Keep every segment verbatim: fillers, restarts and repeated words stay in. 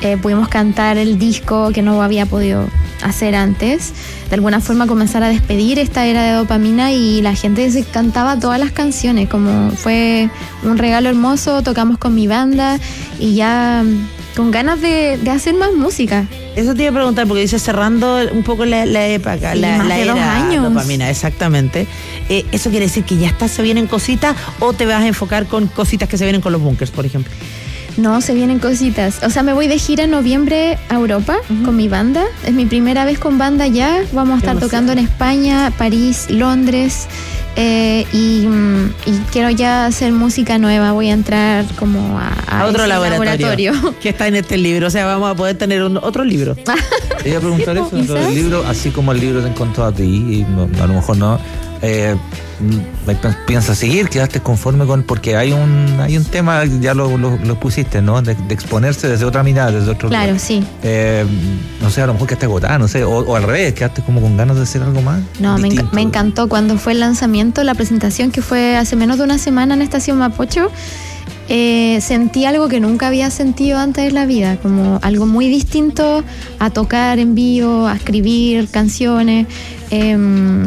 eh, pudimos cantar el disco que no había podido hacer antes, de alguna forma comenzar a despedir esta era de Dopamina, y la gente se cantaba todas las canciones, como fue un regalo hermoso. Tocamos con mi banda y ya con ganas de, de hacer más música. Eso te iba a preguntar, porque dice cerrando un poco la, la época, sí, la, más la de era dos años. Dopamina, exactamente. Eh, ¿Eso quiere decir que ya está, se vienen cositas, o te vas a enfocar con cositas que se vienen con los bunkers, por ejemplo? No, se vienen cositas. O sea, me voy de gira en noviembre a Europa uh-huh. con mi banda. Es mi primera vez con banda ya. Vamos a estar tocando en España, París, Londres. Eh, y, y quiero ya hacer música nueva. Voy a entrar como a, a, a otro laboratorio, laboratorio que está en este libro. O sea, vamos a poder tener un, otro libro. Te iba a preguntar eso, dentro del libro, así como el libro te encontró a ti, y no, a lo mejor no, eh, piensas seguir, quedaste conforme con, porque hay un hay un tema, ya lo, lo, lo pusiste, ¿no? De, de exponerse desde otra mirada, desde otro claro, lugar. sí. Eh, no sé, a lo mejor quedaste agotada, no sé, o, o al revés, quedaste como con ganas de hacer algo más. No, me, enc- me encantó cuando fue el lanzamiento, la presentación que fue hace menos de una semana en Estación Mapocho. Eh, sentí algo que nunca había sentido antes en la vida, como algo muy distinto a tocar en vivo, a escribir canciones. Eh,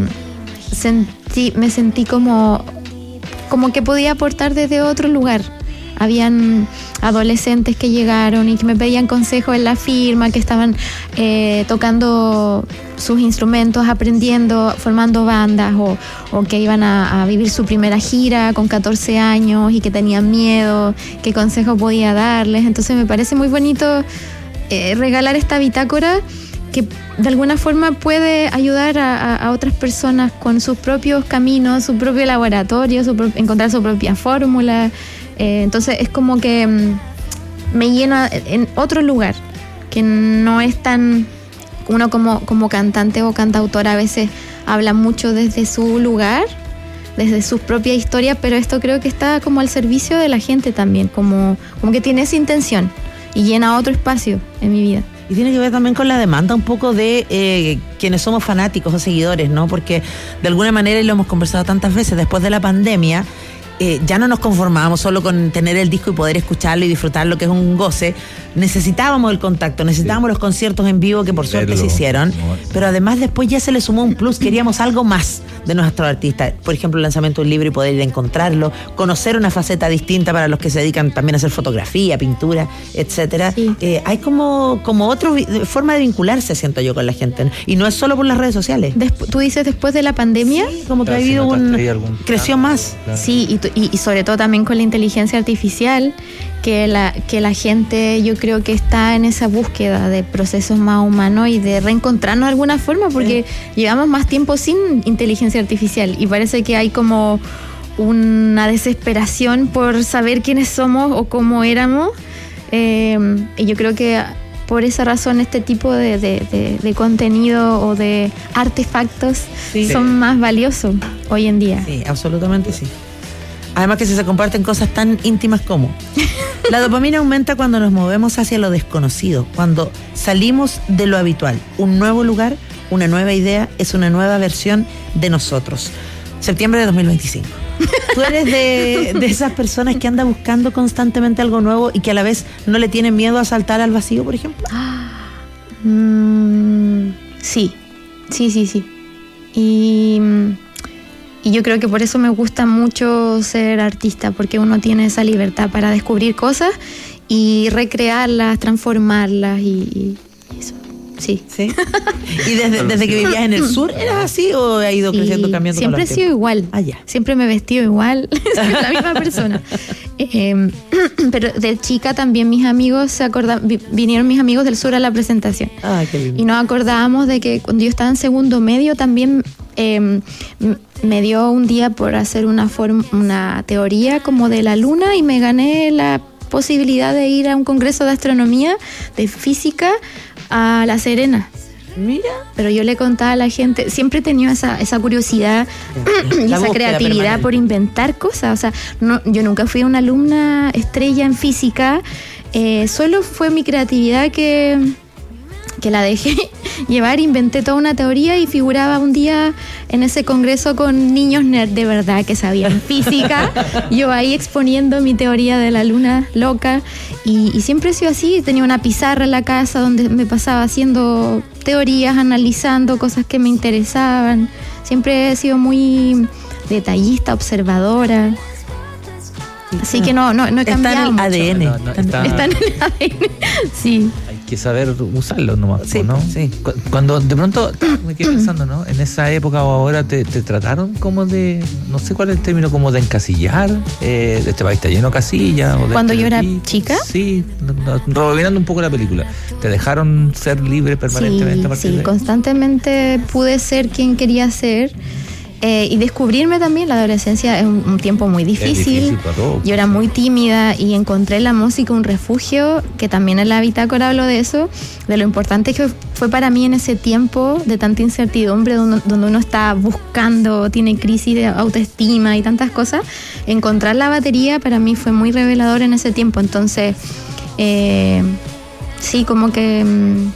sentí, me sentí como, como que podía aportar desde otro lugar. Habían adolescentes que llegaron y que me pedían consejos en la firma, que estaban eh, tocando sus instrumentos, aprendiendo, formando bandas, o, o que iban a, a vivir su primera gira con catorce años y que tenían miedo, qué consejo podía darles. Entonces me parece muy bonito eh, regalar esta bitácora que de alguna forma puede ayudar a, a, a otras personas con sus propios caminos, su propio laboratorio, su pro- encontrar su propia fórmula. Eh, entonces es como que mm, me llena en otro lugar, que no es tan... Uno como, como cantante o cantautor a veces habla mucho desde su lugar, desde su propia historia, pero esto creo que está como al servicio de la gente también, como, como que tiene esa intención y llena otro espacio en mi vida. Y tiene que ver también con la demanda un poco de eh, quienes somos fanáticos o seguidores, ¿no? Porque de alguna manera, y lo hemos conversado tantas veces, después de la pandemia, Eh, ya no nos conformábamos solo con tener el disco y poder escucharlo y disfrutarlo, que es un goce. Necesitábamos el contacto, necesitábamos sí. los conciertos en vivo, que por suerte Verlo. se hicieron, no. pero además después ya se le sumó un plus. Queríamos algo más de nuestros artistas, por ejemplo el lanzamiento de un libro y poder ir a encontrarlo, conocer una faceta distinta para los que se dedican también a hacer fotografía, pintura, etcétera. Sí. Eh, hay como, como otra forma de vincularse, siento yo, con la gente, ¿no? Y no es solo por las redes sociales. Despu- ¿Tú dices después de la pandemia? Sí, como que ha habido un... Algún... creció más. Claro. Sí, y Y, y sobre todo también con la inteligencia artificial, que la, que la gente yo creo que está en esa búsqueda de procesos más humanos y de reencontrarnos de alguna forma, porque sí. llevamos más tiempo sin inteligencia artificial y parece que hay como una desesperación por saber quiénes somos o cómo éramos, eh, y yo creo que por esa razón este tipo de, de, de, de contenido o de artefactos sí. son sí. más valiosos hoy en día. Sí, absolutamente sí. Además que si se comparten cosas tan íntimas como... La dopamina aumenta cuando nos movemos hacia lo desconocido, cuando salimos de lo habitual. Un nuevo lugar, una nueva idea, es una nueva versión de nosotros. Septiembre de dos mil veinticinco. ¿Tú eres de, de esas personas que anda buscando constantemente algo nuevo y que a la vez no le tienen miedo a saltar al vacío, por ejemplo? Mm, sí, sí, sí, sí. Y... Y yo creo que por eso me gusta mucho ser artista, porque uno tiene esa libertad para descubrir cosas y recrearlas, transformarlas y, y eso. Sí. ¿Sí? ¿Y desde, desde que vivías en el sur eras así o ha ido creciendo, sí, cambiando? Siempre he sido igual. Ah, ya. Siempre me he vestido igual. Soy la misma persona. Eh, pero de chica también mis amigos se acordaban, vinieron mis amigos del sur a la presentación. Ah, qué lindo. Y nos acordábamos de que cuando yo estaba en segundo medio también eh, me dio un día por hacer una, form, una teoría como de la luna y me gané la posibilidad de ir a un congreso de astronomía, de física, a La Serena. Mira. Pero yo le contaba a la gente, siempre he tenido esa, esa curiosidad y esa creatividad permanente por inventar cosas. O sea, no, yo nunca fui una alumna estrella en física, eh, solo fue mi creatividad que, que la dejé llevar, inventé toda una teoría y figuraba un día en ese congreso con niños nerd de verdad que sabían física, yo ahí exponiendo mi teoría de la luna loca, y, y siempre he sido así. Tenía una pizarra en la casa donde me pasaba haciendo teorías, analizando cosas que me interesaban. Siempre he sido muy detallista, observadora. Así que no, no, no he cambiado Está en el A D N. No, no, está, está en el A D N, sí. Hay que saber usarlo nomás, Sí, ¿no? sí. Cu- Cuando de pronto me quedé pensando, ¿no? En esa época o ahora te, te trataron como de, no sé cuál es el término, como de encasillar. Eh, este país está lleno de casillas. O de Cuando yo era estereotipos. chica. Sí, no, no, rebobinando un poco la película. ¿Te dejaron ser libre permanentemente a partir Sí, de sí, ahí? constantemente pude ser quien quería ser. Eh, y descubrirme también. La adolescencia es un, un tiempo muy difícil. Es difícil para todos. Yo era muy tímida y encontré en la música un refugio, que también en la bitácora hablo de eso, de lo importante que fue para mí en ese tiempo de tanta incertidumbre, donde, donde uno está buscando, tiene crisis de autoestima y tantas cosas. Encontrar la batería para mí fue muy revelador en ese tiempo. Entonces, eh, sí, como que... Mm,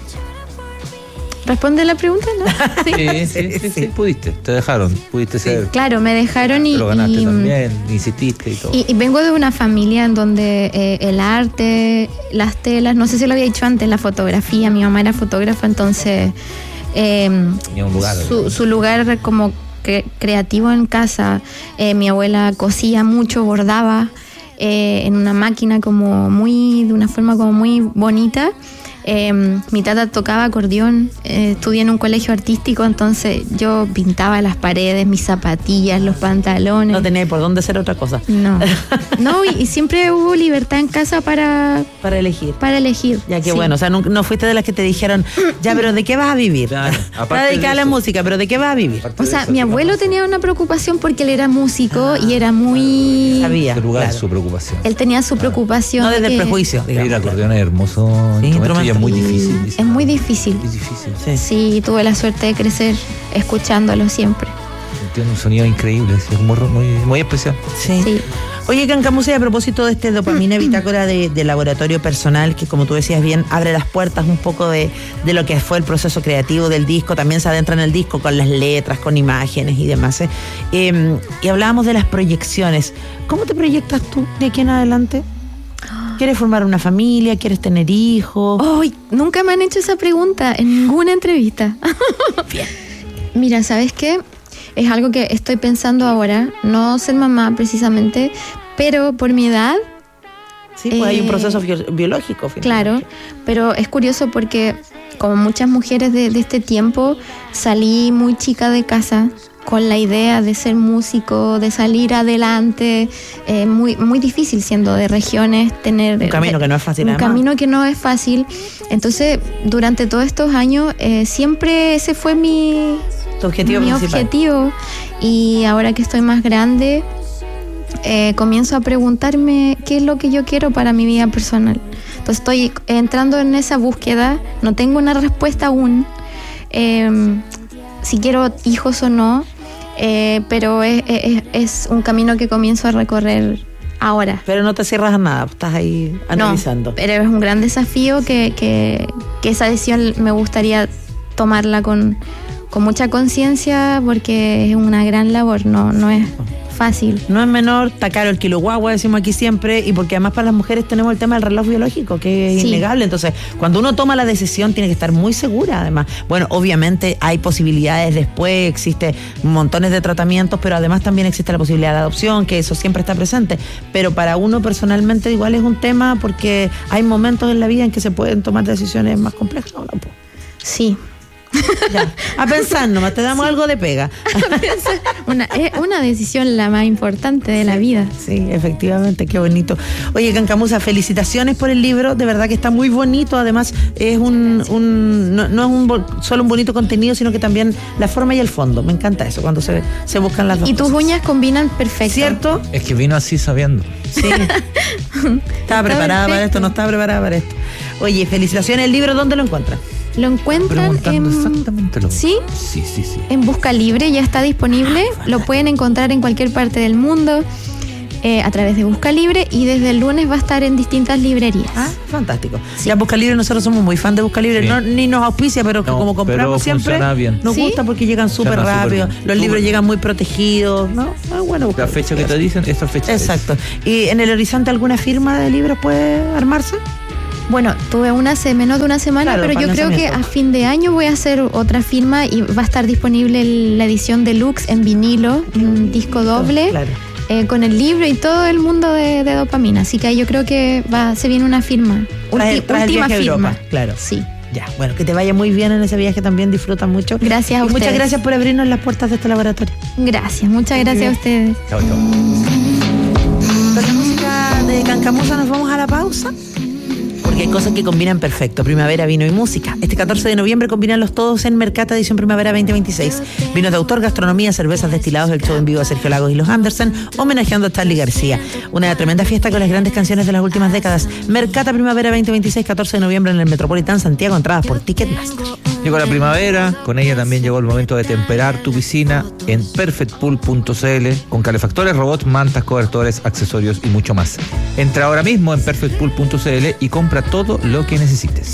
¿responde la pregunta, no? Sí. Sí, sí, sí, sí, pudiste, te dejaron, pudiste ser. Claro, me dejaron y... Te lo ganaste y, también, insististe y todo. Y, y vengo de una familia en donde eh, el arte, las telas, no sé si lo había dicho antes, la fotografía, mi mamá era fotógrafa, entonces eh, Tenía un lugar. su, su lugar como cre- creativo en casa. Eh, mi abuela cosía mucho, bordaba eh, en una máquina como muy, de una forma como muy bonita. Eh, mi tata tocaba acordeón, eh, estudié en un colegio artístico, entonces yo pintaba las paredes, mis zapatillas, los pantalones. No tenía por dónde hacer otra cosa. No, no, y, y siempre hubo libertad en casa para, Para elegir. para elegir. Ya que sí. bueno, o sea, no, no fuiste de las que te dijeron, ya, pero ¿de qué vas a vivir? Claro, Está aparte dedicada a de la eso. música, pero ¿de qué vas a vivir? Aparte O de sea, eso, mi ¿qué abuelo más? tenía una preocupación porque él era músico y era muy... Sabía. Su lugar, claro. su preocupación. Él tenía su preocupación. No desde de el que prejuicio, El digamos. acordeón es hermoso instrumento y es muy difícil. dice. Es muy difícil. Es difícil. Sí. Sí, tuve la suerte de crecer escuchándolo siempre. Tiene un sonido increíble, sí, es muy, muy, muy especial. Sí. Sí. Oye, Cancamusa, y a propósito de este dopamina bitácora de, de laboratorio personal, que como tú decías bien, abre las puertas un poco de, de lo que fue el proceso creativo del disco, también se adentra en el disco con las letras, con imágenes y demás. ¿eh? Eh, y hablábamos de las proyecciones. ¿Cómo te proyectas tú de aquí en adelante? ¿Quieres formar una familia? ¿Quieres tener hijos? Ay, nunca me han hecho esa pregunta en ninguna entrevista. Mira, ¿sabes qué? Es algo que estoy pensando ahora, no ser mamá precisamente, pero por mi edad, Sí, pues hay un eh, proceso bio- biológico. finalmente. claro, pero es curioso porque como muchas mujeres de, de este tiempo, salí muy chica de casa con la idea de ser músico, de salir adelante, eh, muy, muy difícil siendo de regiones, tener... Un camino que no es fácil, Un además. camino que no es fácil. Entonces, durante todos estos años, eh, siempre ese fue mi, Tu objetivo mi principal. objetivo. Y ahora que estoy más grande, eh, comienzo a preguntarme qué es lo que yo quiero para mi vida personal. Entonces estoy entrando en esa búsqueda, no tengo una respuesta aún, eh, si quiero hijos o no, eh, pero es, es, es un camino que comienzo a recorrer ahora. Pero no te cierras a nada, estás ahí analizando. No, pero es un gran desafío que, que, que esa decisión me gustaría tomarla con, con mucha conciencia porque es una gran labor, no, no es fácil. No es menor, está caro el kilo guagua, decimos aquí siempre, y porque además para las mujeres tenemos el tema del reloj biológico, que es Sí. innegable. Entonces, cuando uno toma la decisión, tiene que estar muy segura, además. Bueno, obviamente hay posibilidades después, existe montones de tratamientos, pero además también existe la posibilidad de adopción, que eso siempre está presente. Pero para uno personalmente igual es un tema porque hay momentos en la vida en que se pueden tomar decisiones más complejas, ¿no? Pues, Sí. ya. A pensar nomás, te damos algo de pega. Una, es una decisión la más importante de la vida. Sí, efectivamente, qué bonito. Oye, Cancamusa, felicitaciones por el libro, de verdad que está muy bonito, además es un, un no, no es un bo- solo un bonito contenido, sino que también la forma y el fondo, me encanta eso, cuando se, se buscan las dos Y tus cosas. uñas combinan perfecto. ¿Cierto? Es que vino así sabiendo. Sí. Estaba preparada para perfecto. esto, no estaba preparada para esto. Oye, felicitaciones, ¿el libro dónde lo encuentran? Lo encuentran Preguntando en... exactamente lo mismo. ¿Sí? Sí, sí, sí. En Busca Libre, ya está disponible, lo pueden encontrar en cualquier parte del mundo. eh, a través de Busca Libre, y desde el lunes va a estar en distintas librerías. Ah, fantástico. Sí. Ya Busca Libre, nosotros somos muy fan de Busca Libre, sí. no, ni nos auspicia, pero no, como compramos pero siempre, nos ¿Sí? gusta porque llegan súper rápido, super los libros super llegan muy protegidos, ¿no? Ah, bueno, la fecha que te dicen, esta fecha. Exacto. Es. ¿Y en el horizonte alguna firma de libros puede armarse? Bueno, tuve una hace menos de una semana, claro, pero yo creo que a fin de año voy a hacer otra firma y va a estar disponible la edición deluxe en vinilo, un disco doble, claro. eh, con el libro y todo el mundo de, de Dopamina. Así que yo creo que va, se viene una firma, ulti, tras última firma. Europa, claro. Sí. Ya, bueno, que te vaya muy bien en ese viaje también, disfruta mucho. Gracias a y ustedes. Muchas gracias por abrirnos las puertas de este laboratorio. Gracias, muchas muy gracias bien. a ustedes. Chao, chao. Con la música de Cancamusa nos vamos a la pausa. Porque hay cosas que combinan perfecto. Primavera, vino y música. Este catorce de noviembre combinanlos todos en Mercata Edición Primavera veinte veintiséis. Vinos de autor, gastronomía, cervezas, destilados, el show en vivo de Sergio Lagos y los Anderson, homenajeando a Charly García. Una tremenda fiesta con las grandes canciones de las últimas décadas. Mercata Primavera veinte veintiséis, catorce de noviembre en el Metropolitan Santiago, entradas por Ticketmaster. Llegó la primavera, con ella también llegó el momento de temperar tu piscina en perfect pool punto c l con calefactores, robots, mantas, cobertores, accesorios y mucho más. Entra ahora mismo en perfect pool punto c l y compra todo lo que necesites.